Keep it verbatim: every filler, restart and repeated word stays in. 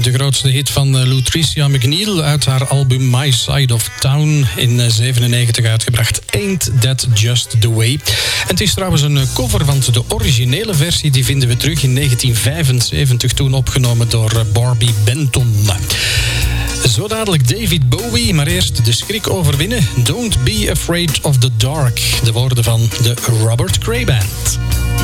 de grootste hit van Lutricia McNeil uit haar album My Side of Town in zevenennegentig uitgebracht. Ain't That Just The Way. En het is trouwens een cover, want de originele versie die vinden we terug in negentien vijfenzeventig, toen opgenomen door Barbie Benton. Zo dadelijk David Bowie, maar eerst de schrik overwinnen. Don't be afraid of the dark. De woorden van de Robert Cray Band.